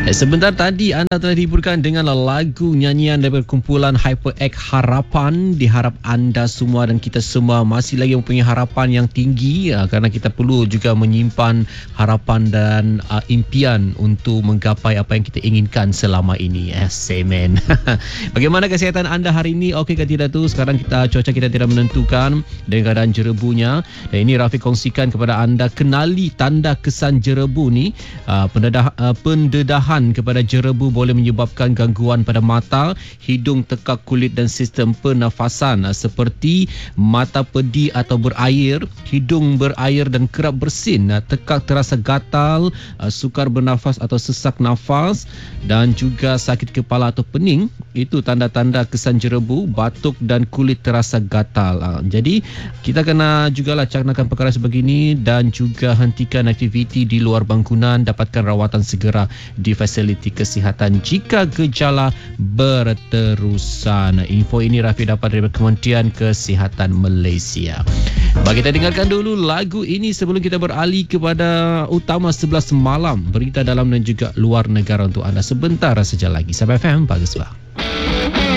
Sebentar tadi anda telah dihiburkan dengan lagu nyanyian daripada kumpulan HyperX Harapan. Diharap anda semua dan kita semua masih lagi mempunyai harapan yang tinggi, kerana kita perlu juga menyimpan harapan dan impian untuk menggapai apa yang kita inginkan selama ini. Amen. Bagaimana kesihatan anda hari ini? Okey ke tidak tu? Sekarang cuaca kita tidak menentukan dengan keadaan jerebunya. Dan ini Rafiq kongsikan kepada anda, kenali tanda kesan jerebu ni. Pendedahan kepada jerebu boleh menyebabkan gangguan pada mata, hidung, tekak kulit dan sistem pernafasan seperti mata pedih atau berair, hidung berair dan kerap bersin, tekak terasa gatal, sukar bernafas atau sesak nafas dan juga sakit kepala atau pening. Itu tanda-tanda kesan jerebu. Batuk dan kulit terasa gatal. Jadi kita kena jugalah caknakan perkara sebegini dan juga hentikan aktiviti di luar bangunan, dapatkan rawatan segera di fasiliti kesihatan jika gejala berterusan. Info ini Rafi dapat dari Kementerian Kesihatan Malaysia. Bagi kita dengarkan dulu lagu ini sebelum kita beralih kepada utama 11 malam, berita dalam dan juga luar negara untuk anda sebentar saja lagi. Sampai FM, bagus bah.